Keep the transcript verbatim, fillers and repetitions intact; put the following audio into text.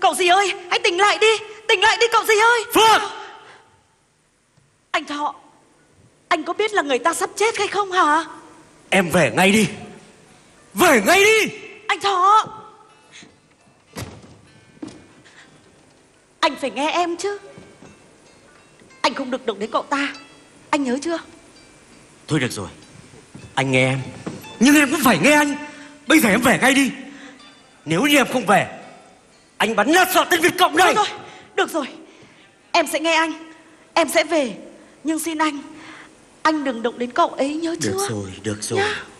Cậu gì ơi, hãy tỉnh lại đi. Tỉnh lại đi cậu gì ơi. Phượng! Anh Thọ, anh có biết là người ta sắp chết hay không hả? Em về ngay đi. Về ngay đi. Anh Thọ, anh phải nghe em chứ. Anh không được động đến cậu ta, anh nhớ chưa? Thôi được rồi, anh nghe em, nhưng em cũng phải nghe anh. Bây giờ em về ngay đi. Nếu như em không về, anh bắn nát sọ tên Việt Cộng đây. Thôi rồi, được rồi, em sẽ nghe anh. Em sẽ về, nhưng xin anh, anh đừng động đến cậu ấy, nhớ chưa? Được rồi, được rồi. Nhá.